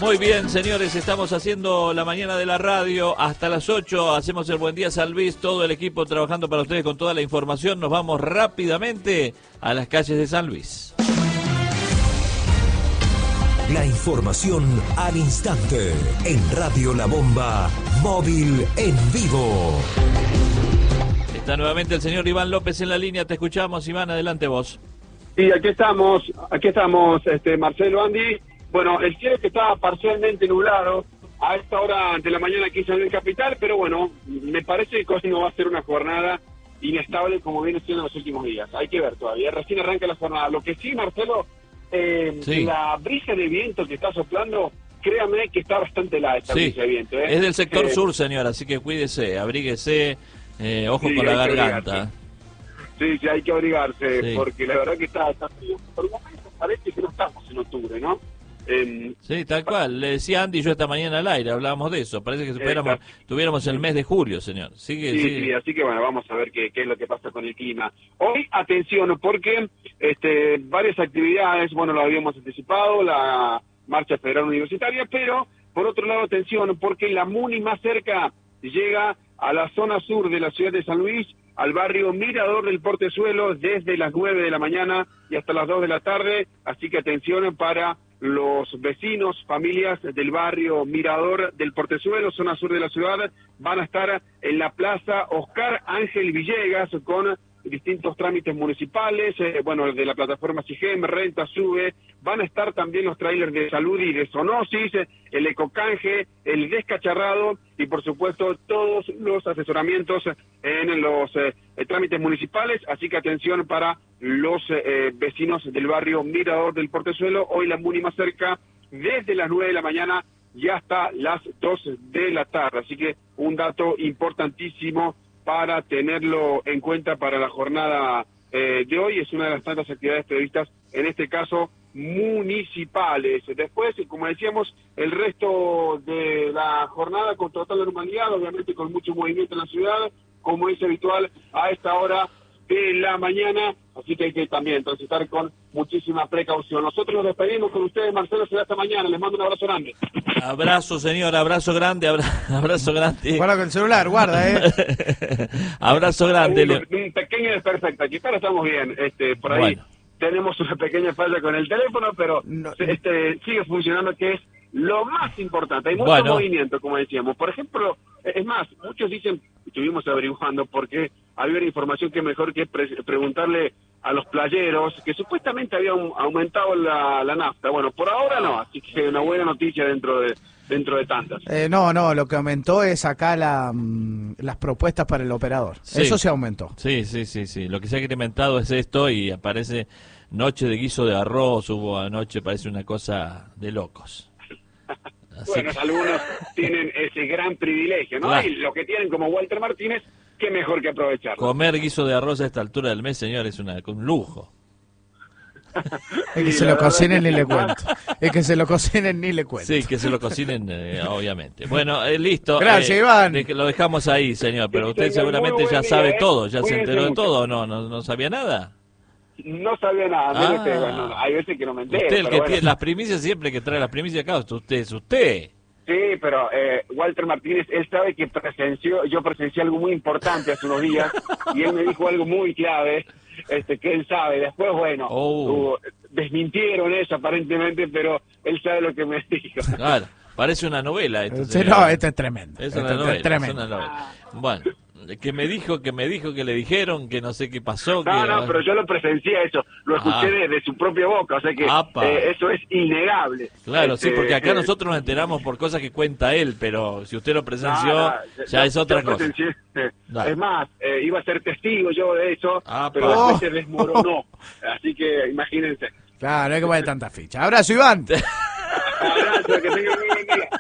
Muy bien, señores, estamos haciendo la mañana de la radio hasta las 8, hacemos el Buen Día San Luis, todo el equipo trabajando para ustedes con toda la información. Nos vamos rápidamente a las calles de San Luis. La información al instante en Radio La Bomba, móvil en vivo. Está nuevamente el señor Iván López en la línea, te escuchamos. Iván, adelante vos. Sí, aquí estamos, Marcelo, Andy. Bueno, el cielo que estaba parcialmente nublado a esta hora de la mañana aquí en San Luis Capital, pero bueno, me parece que hoy no va a ser una jornada inestable como viene siendo en los últimos días. Hay que ver todavía, recién arranca la jornada. Lo que sí, Marcelo, sí, la brisa de viento que está soplando, créame que está bastante helada esta brisa de viento. Es del sector sur, señor, así que cuídese, abríguese, ojo sí, con la garganta. Sí, hay que abrigarse, sí, porque la verdad que está frío. Por un momento parece que no estamos en octubre, ¿no? Sí, tal cual. Le decía Andy yo esta mañana al aire, hablábamos de eso. Parece que tuviéramos el mes de julio, señor. Sí, así que bueno, vamos a ver qué es lo que pasa con el clima. Hoy, atención, porque varias actividades, bueno, lo habíamos anticipado, la Marcha Federal Universitaria, pero por otro lado, atención, porque la MUNI más cerca llega a la zona sur de la ciudad de San Luis, al barrio Mirador del Portezuelo, desde las 9 de la mañana y hasta las 2 de la tarde, así que atención para los vecinos, familias del barrio Mirador del Portezuelo, zona sur de la ciudad, van a estar en la plaza Oscar Ángel Villegas con distintos trámites municipales, de la plataforma SIGEM, Renta, Sube, van a estar también los trailers de salud y de zoonosis, el ecocanje, el descacharrado y por supuesto todos los asesoramientos en los trámites municipales, así que atención para los vecinos del barrio Mirador del Portezuelo. Hoy la MUNI más cerca desde las 9 de la mañana y hasta las 2 de la tarde, así que un dato importantísimo para tenerlo en cuenta para la jornada de hoy. Es una de las tantas actividades previstas, en este caso, municipales. Después, como decíamos, el resto de la jornada con total normalidad, obviamente con mucho movimiento en la ciudad, como es habitual a esta hora de la mañana, así que hay que también transitar con muchísima precaución. Nosotros nos despedimos con ustedes, Marcelo, será hasta mañana. Les mando un abrazo grande. Abrazo, señor, abrazo grande, abrazo grande. Guarda con el celular, guarda, Abrazo grande. Un pequeño desperfecto, aquí ahora estamos bien, por ahí bueno, tenemos una pequeña falla con el teléfono, pero sigue funcionando, que es lo más importante. Hay mucho movimiento, como decíamos. Por ejemplo, es más, muchos dicen, estuvimos averiguando, porque había una información que mejor que preguntarle a los playeros, que supuestamente había aumentado la nafta. Bueno, por ahora no, así que una buena noticia dentro de tantas. No, lo que aumentó es acá las propuestas para el operador. Sí. Eso se aumentó. Sí. Lo que se ha incrementado es esto y aparece noche de guiso de arroz, hubo anoche, parece una cosa de locos. Bueno, algunos tienen ese gran privilegio, ¿no? Claro. Y los que tienen como Walter Martínez, qué mejor que aprovecharlo. Comer guiso de arroz a esta altura del mes, señor, es un lujo. Es que se lo cocinen ni le cuento. Es que se lo cocinen ni le cuento. Sí, que se lo cocinen, obviamente. Bueno, listo. Gracias, Iván. Lo dejamos ahí, señor, pero usted seguramente ya sabe todo, ya se enteró de todo, ¿no sabía nada? No sabía nada, hay veces que no me entero. Usted, el que bueno. tiene las primicias, siempre que trae las primicias acá, es usted. Sí, pero Walter Martínez, él sabe que yo presencié algo muy importante hace unos días, y él me dijo algo muy clave, que él sabe. Después, desmintieron eso aparentemente, pero él sabe lo que me dijo. Claro, parece una novela esto. No, esto es tremendo. Es una novela. Bueno, que me dijo que le dijeron que no sé qué pasó. No, pero yo lo presencié eso, lo escuché de su propia boca, o sea que eso es innegable. Claro, sí, porque acá nosotros nos enteramos por cosas que cuenta él, pero si usted lo presenció, ya es otra cosa. Es más, iba a ser testigo yo de eso, pero después se desmoronó, así que imagínense. Claro, hay que poner tanta ficha. Abrazo, Iván. Abrazo, que tengan un buen día.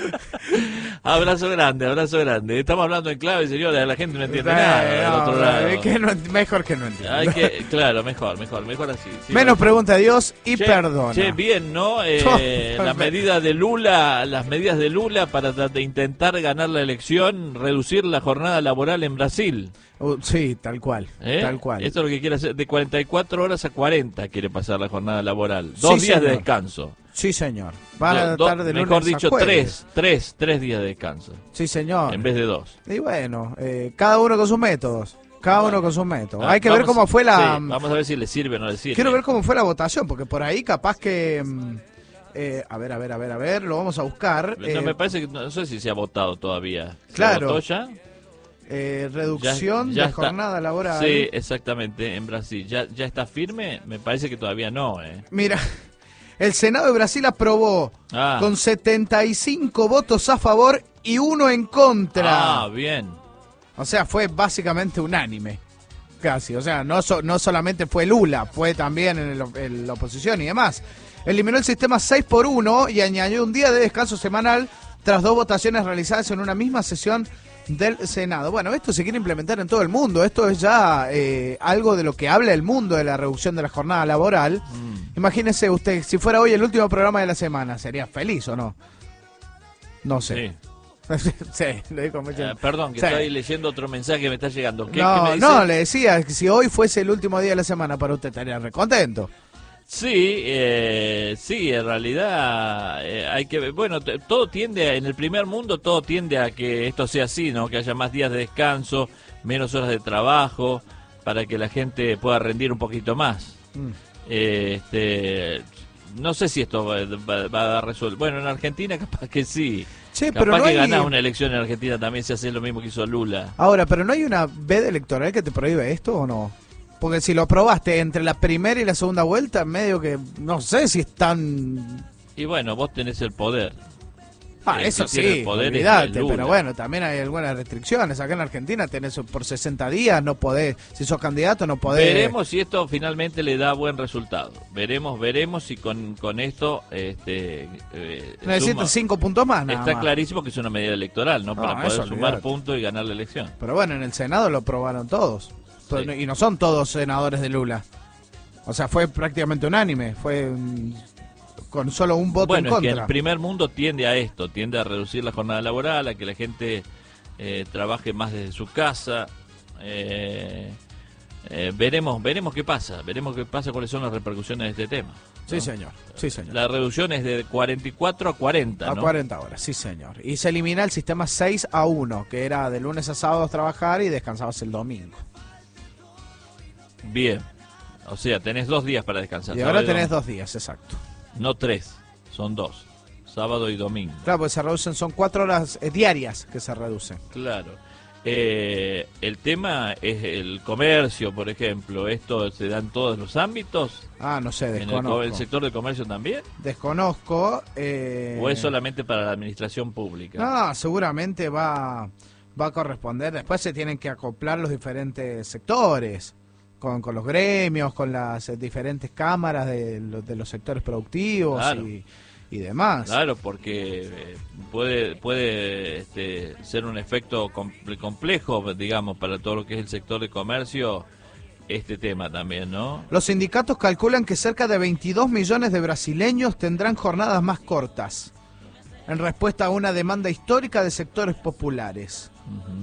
Abrazo grande. Estamos hablando en clave, señores, la gente no entiende nada del otro lado. Es que mejor que no entienda. Claro, mejor así. Sí, menos pregunta a Dios y perdona. Bien, ¿no? Las medidas de Lula para de intentar ganar la elección, reducir la jornada laboral en Brasil. Sí, tal cual. Esto es lo que quiere hacer, de 44 horas a 40 quiere pasar la jornada laboral. 2 días de descanso. Sí, señor. Van a estar de lunes mejor dicho, a jueves. tres días de descanso. Sí, señor. En vez de 2. Y bueno, cada uno con sus métodos. Hay que ver cómo fue la... Sí, vamos a ver si le sirve o no le sirve. Quiero ver cómo fue la votación, porque por ahí capaz que... a ver, lo vamos a buscar. No, me parece que no sé si se ha votado todavía. Claro. ¿Se votó ya? Reducción ya de está. jornada laboral. Sí, exactamente, en Brasil. ¿Ya está firme? Me parece que todavía no, Mira, el Senado de Brasil aprobó con 75 votos a favor y 1 en contra. Ah, bien. O sea, fue básicamente unánime. Casi, o sea, no solamente fue Lula, fue también en la oposición y demás. Eliminó el sistema 6x1 y añadió un día de descanso semanal tras 2 votaciones realizadas en una misma sesión del Senado. Bueno, esto se quiere implementar en todo el mundo. Esto es ya algo de lo que habla el mundo de la reducción de la jornada laboral. Imagínese usted, si fuera hoy el último programa de la semana, ¿sería feliz o no? No sé. Sí. Sí, lo digo mucho. Perdón, que estoy leyendo otro mensaje que me está llegando. ¿Qué me dice? No, le decía que si hoy fuese el último día de la semana para usted estaría recontento. Sí, en realidad hay que ver, bueno, todo tiende, en el primer mundo todo tiende a que esto sea así, ¿no? Que haya más días de descanso, menos horas de trabajo, para que la gente pueda rendir un poquito más. No sé si esto va a dar resultado. Bueno, en Argentina capaz que sí. Che, capaz pero no que hay... ganás una elección en Argentina también se hace lo mismo que hizo Lula. Ahora, pero ¿no hay una veda electoral que te prohíbe esto o no? Porque si lo aprobaste entre la primera y la segunda vuelta, medio que no sé si están... Y bueno, vos tenés el poder. Eso que tiene sí, el poder es olvidate, Lula. pero bueno, también hay algunas restricciones. Acá en Argentina tenés por 60 días, no podés, si sos candidato no podés... Veremos si esto finalmente le da buen resultado. Veremos si con esto... Necesitan 5 puntos más, nada Está más. clarísimo que es una medida electoral, ¿no? Para poder eso, sumar olvidate. puntos y ganar la elección. Pero bueno, en el Senado lo aprobaron todos. Sí. Y no son todos senadores de Lula. O sea, fue prácticamente unánime. Fue con solo un voto en Bueno, es que contra. el primer mundo tiende a esto, tiende a reducir la jornada laboral, a que la gente trabaje más desde su casa. Veremos qué pasa, cuáles son las repercusiones de este tema. Sí, ¿no? señor. Sí, señor. La reducción es de 44 a 40, A ¿no? 40 horas, sí, señor. Y se elimina el sistema 6-1, que era de lunes a sábado trabajar y descansabas el domingo. Bien. O sea, tenés 2 días para descansar. Y ahora sábado tenés domingo. 2 días, exacto. No 3, son 2. Sábado y domingo. Claro, porque se reducen, son 4 horas diarias que se reducen. Claro. El tema es el comercio, por ejemplo. ¿Esto se da en todos los ámbitos? No sé, ¿En desconozco. el sector del comercio también? Desconozco. ¿O es solamente para la administración pública? No, seguramente va a corresponder. Después se tienen que acoplar los diferentes sectores, con los gremios, con las diferentes cámaras de los sectores productivos Claro. y demás. Claro, porque puede ser un efecto complejo, digamos, para todo lo que es el sector de comercio, este tema también, ¿no? Los sindicatos calculan que cerca de 22 millones de brasileños tendrán jornadas más cortas, en respuesta a una demanda histórica de sectores populares.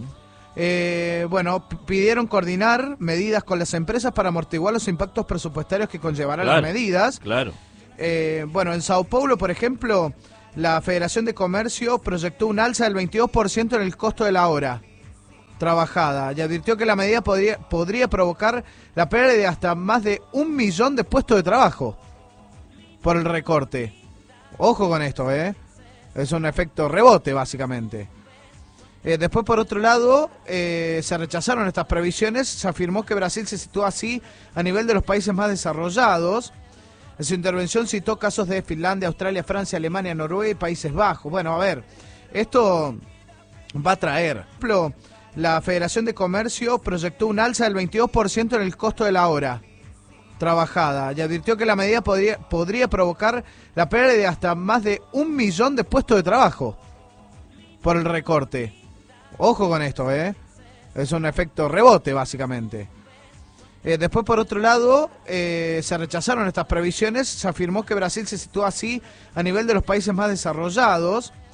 Pidieron coordinar medidas con las empresas para amortiguar los impactos presupuestarios que conllevarán las medidas. Claro. En Sao Paulo, por ejemplo, la Federación de Comercio proyectó un alza del 22% en el costo de la hora trabajada y advirtió que la medida podría provocar la pérdida de hasta más de 1 millón de puestos de trabajo por el recorte. Ojo con esto, es un efecto rebote, básicamente. Después, por otro lado, se rechazaron estas previsiones. Se afirmó que Brasil se sitúa así a nivel de los países más desarrollados. En su intervención citó casos de Finlandia, Australia, Francia, Alemania, Noruega y Países Bajos. Bueno, a ver, esto va a traer. Por ejemplo, la Federación de Comercio proyectó un alza del 22% en el costo de la hora trabajada y advirtió que la medida podría provocar la pérdida de hasta más de 1 millón de puestos de trabajo por el recorte. Ojo con esto, es un efecto rebote, básicamente. Después, por otro lado, se rechazaron estas previsiones. Se afirmó que Brasil se sitúa así a nivel de los países más desarrollados.